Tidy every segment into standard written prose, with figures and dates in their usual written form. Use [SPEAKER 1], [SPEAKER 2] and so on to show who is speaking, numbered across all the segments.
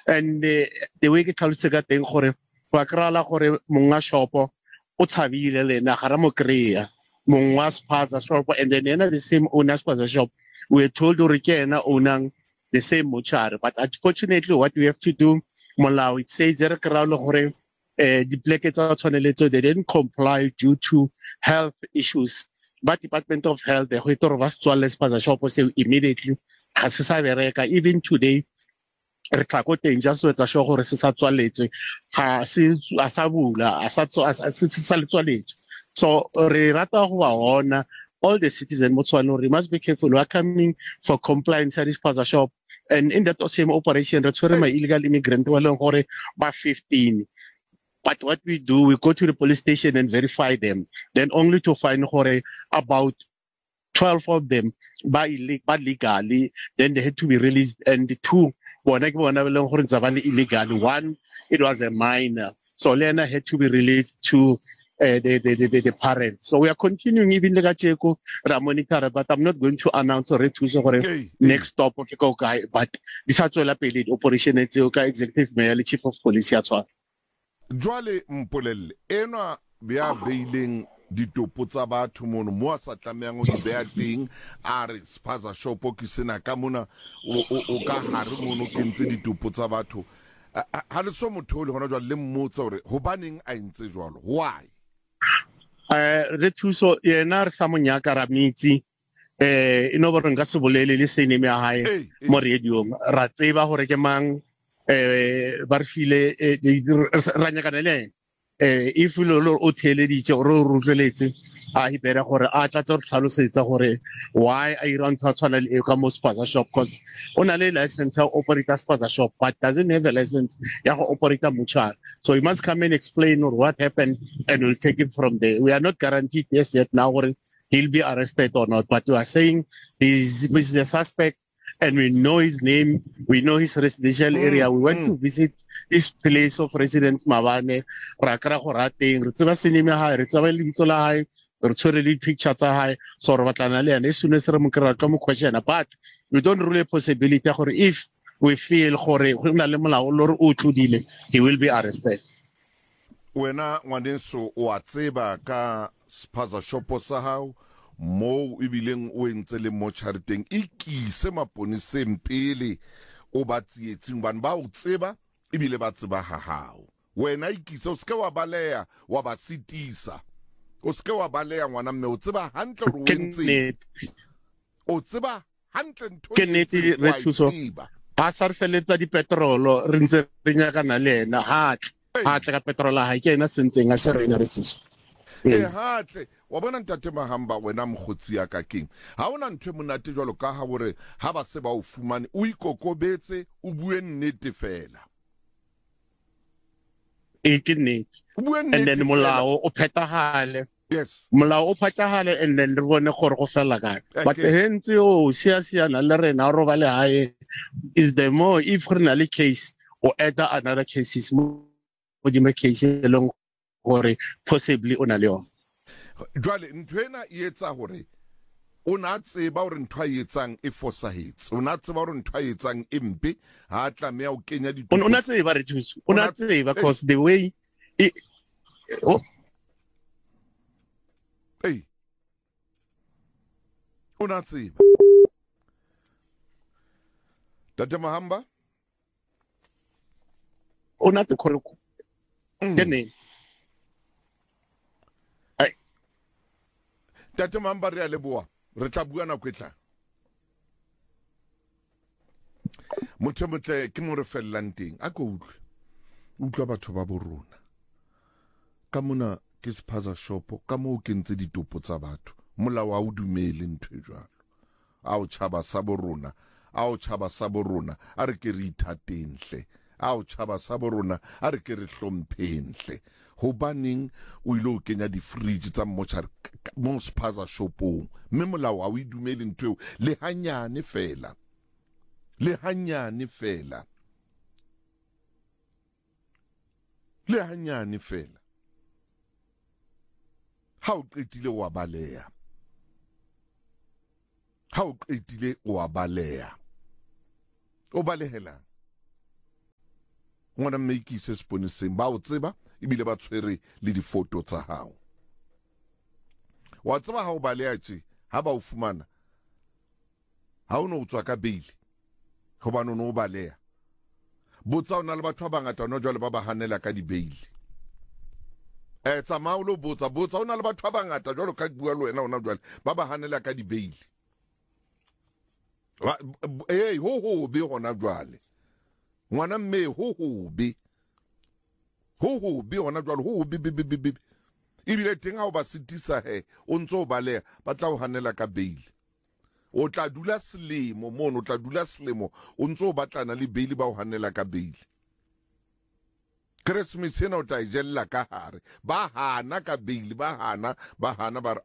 [SPEAKER 1] and the way ke tlhalose ka teng gore wa krala gore monga shopo o tshabile le na ga ra mo kreya mong wa spaza shop and then the same owner spaza shop we were told to ena ownang the same mortuary but unfortunately what we have to do molao it says there krala gore the plaques are tshwaneletse they didn't comply due to health issues but Department of Health go itore ba tswale spaza shop se immediately ga se sa bereka even today re tla go teng just etsa sure gore se sa tswaletswe ga se a sa bula a sa tswaletswe so re rata go ba hona all the citizens Botswana we must be careful we are coming for compliance at this spaza shop and in that same operation re tshwere my illegal immigrant wa leng gore ba 15 but what we do we go to the police station and verify them then only to find gore about 12 of them by legally then they had to be released and the two one it was a minor so Lena had to be released to the parents so we are continuing even lekacheko ra monitor but I'm not going to announce or next stop okay go guy but this actually pele operation etseo ka executive mayor le chief of police ya tswa
[SPEAKER 2] jwale mpolelle enwa bea beileng ditopo tsa batho mono mo a sa tlameang o di bea teng a re spaza shop ke sena ka mona o ka hare mono ke ntse ditopo tsa batho ha le so motho le gona jwa le mmotsa hore hobaneng a ntse jwalo why
[SPEAKER 1] re thuso yena re sa monyaka ra mitsi ino bo re nka se bolele le sene me hae mo radio ra tseba gore ke mang ba re file ra nyakana le if lo o theleditse gore o rutleletse a hibera gore a tla tlo tlhalosetsa gore why I run to tshwana le ka mo spaza shop because ona le license to operate a spaza shop but doesn't have a license ya go operate a mortuary so he must come and explain what happened and we'll take it from there we are not guaranteed yes yet now or he'll be arrested or not but we are saying he's a suspect and we know his name, we know his residential area. We went to visit his place of residence, Mabane, Rakra Horating, Ritsaba Cinema High, Ritsaba Libitola High, Ritsuri pictures high, Sorvatanale, and as soon as Ramukara come question apart, we don't rule a possibility or if we feel he will be arrested.
[SPEAKER 2] When I want so Watseba ka spaza shopo sahau. Mo ibileng o entse le mo chariteng ikise maponiseng pele o batsietsing ban ba o tseba ibile ba tseba ha hao wena ikise o ska wa baleya wa ba sitisa o ska wa baleya ngwana mme o tseba hantle ro wentse o tseba hantle ntho
[SPEAKER 1] ke nete re thuso ba sa re feletsa di petrolo re ntse re nyakana le ena ha ka petrol ha ke ena sentseng a se rena re thuso
[SPEAKER 2] hatle wa bona ntate Mahamba wena mogotsi ya ka keng ha ona ntwe monate jwalo ka ha hore ha ba se ba o fumane o ikokobetse o bue nnete fela
[SPEAKER 1] ke nnete and then molao o phetagale
[SPEAKER 2] yes
[SPEAKER 1] molao o phetagale and then re bone gore go fela ka but hence o siana le rena ro ba le hae is the more if re na le case or either another cases mo di me case e long gore possibly ona le yona
[SPEAKER 2] jwale ntwena e etsa hore o na tseba hore ntwa e etsang e fosahetse o na tseba hore ntwa e etsang e mpe ha tla me ya o kenya di
[SPEAKER 1] o na tseba re thuso o na tseba because the way
[SPEAKER 2] o na tseba Tate Mahamba
[SPEAKER 1] o na tseba gore ke ne
[SPEAKER 2] Tate Mahamba re a leboa re tla bua na kwetla motho motle ke mo re fellang teng a go utlwa batho ba borona ka mona ke spaza shop ka mo ke ntse ditopo tsa batho mola wa o dumele ntwe jwalo a o tshaba sa borona a o tshaba sa borona a re ke re ithatenhle a o tshaba sa borona a re ke re hlomphenhle hobaneng o ile o kenya di fridge tsa mochar mo spaza shopong mme molao wa o idumele ntwe le hanyane fela le hanyane fela ha o qetile wa baleya o balehela ngwana mme ke ise seponeseng ba o tseba ebile ba tshwere le difoto tsa hao wa tseba ha o baleya tje ha ba o fumana ha o no o tswa ka beile hobane o no o baleya botsa ona le batho ba bangata no jwale ba ba hanela ka dibeile tsamaya o lo botsa ona le batho ba bangata jwalo ka bua le wena ona jwale ba ba hanela ka dibeile ho be hona jwale ngwana mme ho be hona jwale ho be ebile teng ha o ba sitisa o ntse o baleya ba tla o hanela ka beile o tla dula selemo mono o tla dula selemo o ntse o batlana le beile ba o hanela ka beile Christmas ena o tla e jella ka hare ba hana ka beile ba hana ba re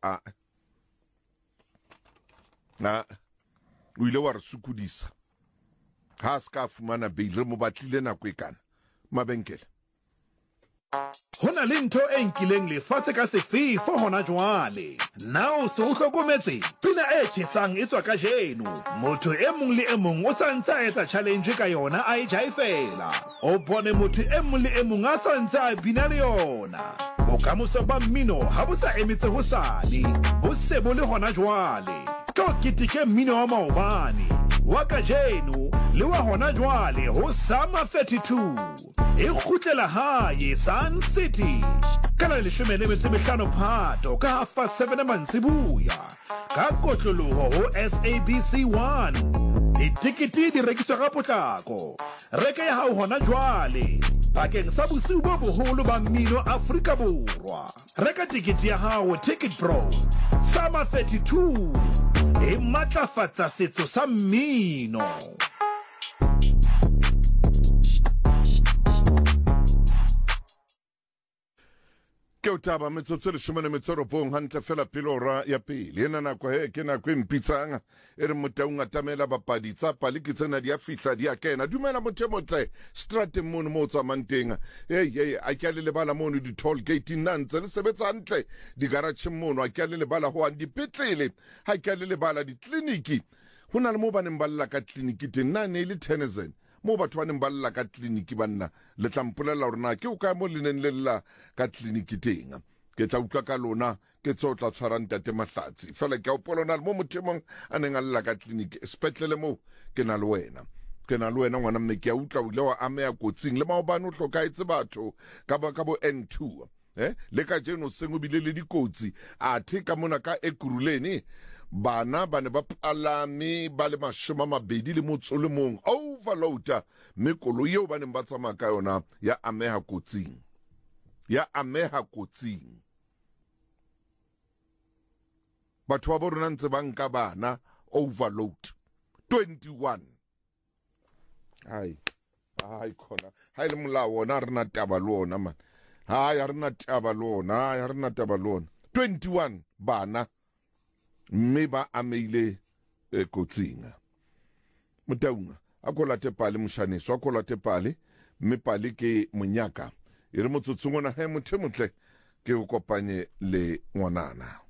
[SPEAKER 2] o ile wa re sukudisa ha ska fumana beile re mo batlile nako e kana mabenkele
[SPEAKER 3] Hona le ntho e nkileng lefatshe ka sefefo hona jwale. Now se o hlokometse pina e tjhesang e tswa ka jeno. Motho e mong le e mong o sa ntse a etsa challenge ka yona a e jaifela. O bone motho e mong le e mong a sa ntse a bina le yona. Bokamoso ba mmino ha bo sa emetse ho sale. Bo se bo le hona jwale. Tlo keteke mmino wa maobane. Wa ka jeno le wa hona jwale ho Summer 32. E khutlela hae Sun City kana le 15 Phato ka 7 mantsibuya ka kotloloho ho SABC 1 ditikiti di rekiswa ka potlako reka ya hao hona jwale bakeng sa bosiu bo boholo ba mmino Afrika Borwa reka tikiti ya hao Ticket Pro Summer 32 e matlafatsa setso sa mmino.
[SPEAKER 2] Ke utaba metsotso le 10 hantle fela pilora ya pele ena nako ke nako mpitsanga re motaunga tamela bapadi tsa pali ke tsena dia fihla dia kena dumela motho motle strate mono mo tsa manteng a ke le bala mono di toll gate nantse le sebetsa hantle di garage mono a ke le bala ho andi petlele ha ke le bala di kliniki hona le mo baneng balla ka kliniki teng nane le Tennyson mo batho ba neng ba lla ka kliniki banna le tlampolela hore na ke o ka mo leneng le lla ka kliniki teng ke tla utlwa ka lona ke tso tla tshwarang tate Mahlatsi fela ke o polona mo mothemong a neng a lla ka kliniki spetlele mo ke na le wena ngwana mme ke a utlwa o ile wa amea kotsing le maobane o hlokaetse batho ka bo N2 le ka jeno sengo bile le dikotsi a the ka mona ka Ekuruleni bana ba ne ba palame ba le 20 le motso le mong overloader mme koloi eo ba neng ba tsamaya ka yona ya ameha kotsing batho ba bo rona ntse ba nka bana overload 21 hai khona ha ile molao wona re na taba le wona man ha ya rena taba le wona 21 bana mme ba ameile kotsing motaunga a kola te pale moshaneso a kola te pale mme pale ke monyaka e re motsotsongona he motho motle ke o kopanye le ngwanana.